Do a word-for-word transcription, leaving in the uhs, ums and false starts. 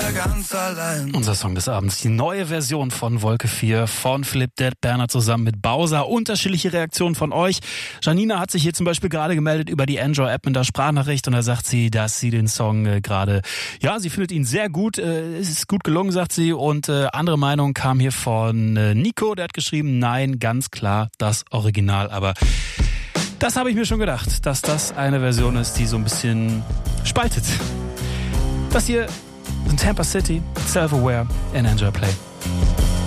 wieder ganz allein. Unser Song des Abends, die neue Version von Wolke vier von Philipp Dead Berner zusammen mit Bowser. Unterschiedliche Reaktionen von euch. Janina hat sich hier zum Beispiel gerade gemeldet über die Android-App mit der Sprachnachricht und da sagt sie, dass sie den Song äh, gerade, ja, sie findet ihn sehr gut, äh, es ist gut gelungen, sagt sie. Und äh, andere Meinung kam hier von äh, Nico, der hat geschrieben, nein, ganz klar das Original. Aber das habe ich mir schon gedacht, dass das eine Version ist, die so ein bisschen spaltet. Das hier ist Tampa City, Self-Aware and Enjoy Play.